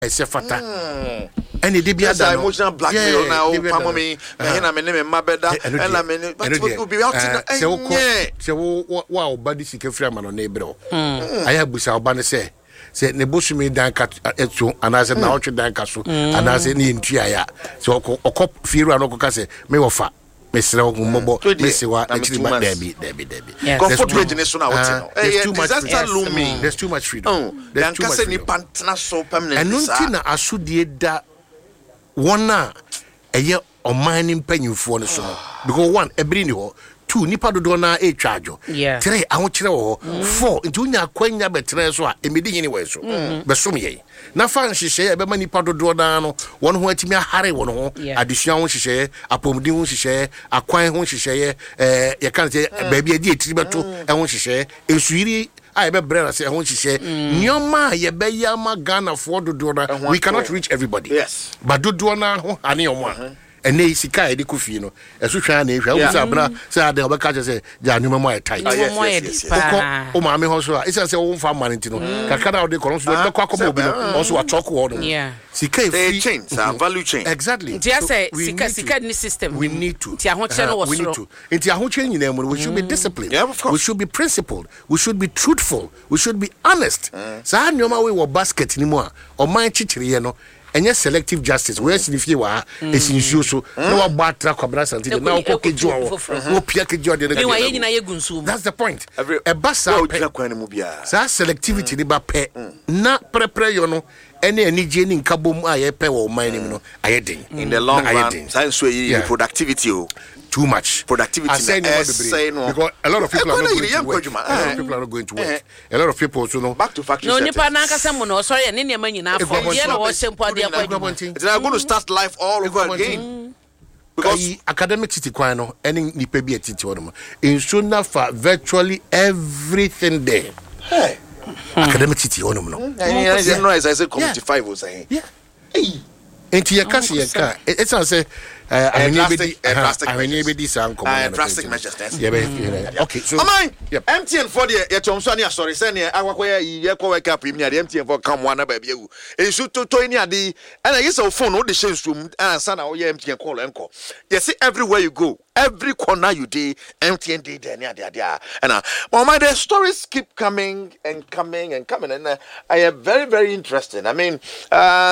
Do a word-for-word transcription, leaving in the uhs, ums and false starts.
ese fata and the bia da emotional blackmail now pamo me na me me mabeda and na me but we be out to se wo se wo wa obadi sike frama no na ebro aya busa oba ne se se ne bosumi dan ka etu anase na otwe dan ka so anase ne ntua ya se okop firu anoko ka se me wo fa Mister Mobo, Mister Wa, Debbie, Debbie, Debbie. Comfort region na what? There's too much freedom. There's too much freedom. There's too much freedom. And until na asudie da wana eye oman mpanyimfo ne so because one ebiri ni ho two nipa dodo na e twajo three ahwo kire wo four nti unya kwanya betre so a emedi hini we so besom ye na fa nhihye e be ma nipa dodo na no won ho atimi ahare won ho adesua ho nhihye apomdi ho nhihye akwan ho nhihye eh ye kan se baabi adi etiri beto e ho nhihye esuiri I be brother say won nhihye nyoma ye be ya ma Ghana for dodo na we cannot reach everybody. Yes, but dodo na ho ane omo and they sika e de kofi no eso twa na ehwa wo say abna say ade obeka che say ja nyuma mo tight o ma me ho so a isa say wo mfa man ntino kakada wo de kolon so be kwa komo obi no also wa talk wo no sika e free chain sa value chain exactly nti say sika sika ni system we need to nti ahoche no wo so nti ahoche nyina mu we should be disciplined, we should be principled, we should be truthful, we should be honest sa nyoma we wo basket ni mu a o man chichire no enye selective justice we si fie wa esinsuo so na wa batra kwabra santi na wo kokeju wo wo pia keju de na ye nyina ye gunsu. That's the point. E basa sa selectivity ni ba pe na prepare yo no ene anije ni nkabom a ye pe wo man ni no ayeden in the long run science we productivity o too much productivity say no because a lot of people are not going to work. A lot of people are not going to work. A lot of people also know back to factory. No nipa na akasa mo no sorry ne ne manyina afọ ye na wo sempo ade akwa. They are going to start life all over again. Because academic city kwan no any nipa bi atiti wono in sona for virtually everything there. Hey, academic city wono no. I know as I say community five was saying. Yeah. Hey. Enti yakasi yaka it's an say I mean be I mean be this uncle drastic measures. Okay, so M T N for the yetom so ani sorry say ne akwakoya ye ko wake up premier M T N for come one ba bia wu ensu to to ni ade and I use your phone no dey share nsuom ansa na wo ye M T N call enko you see everywhere you go, every corner you dey M T N dey there ni ade ade and uh my the stories keep coming and coming and coming and uh, I am very very interesting. I mean uh